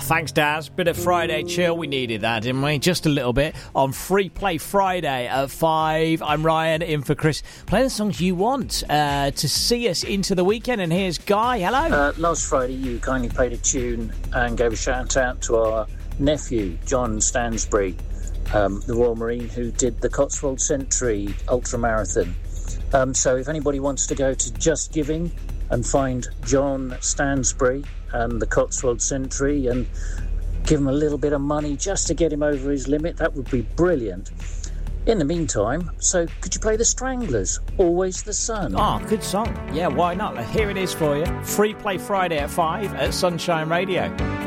Thanks, Daz. Bit of Friday chill. We needed that, didn't we? Just a little bit. On Free Play Friday at 5. I'm Ryan, in for Chris. Play the songs you want to see us into the weekend. And here's Guy. Hello. Last Friday, you kindly played a tune and gave a shout-out to our nephew, John Stansbury, the Royal Marine, who did the Cotswold Century Ultramarathon. So if anybody wants to go to Just Giving and find John Stansbury and the Cotswold Century and give him a little bit of money just to get him over his limit, that would be brilliant. In the meantime, so could you play the Stranglers, Always the Sun? Oh, good song. Yeah, why not? Here it is for you. Free Play Friday at 5 at Sunshine Radio.